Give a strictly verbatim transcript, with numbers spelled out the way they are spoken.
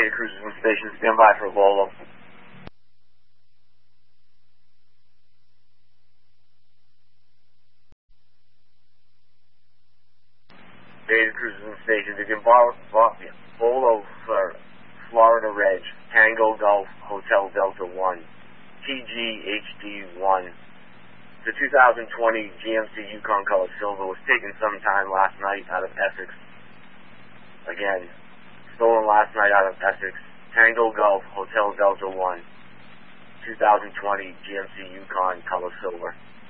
Data Cruisers and Stations, stand by for Volo. Data Cruisers and Stations, you can borrow Volo for Florida Reg, Tango Golf, Hotel Delta one, T G H D one. The two thousand twenty G M C Yukon Color Silver was taken sometime last night out of Essex. Again, stolen last night out of Essex. Tango Golf, Hotel Delta one, two thousand twenty G M C Yukon Color Silver.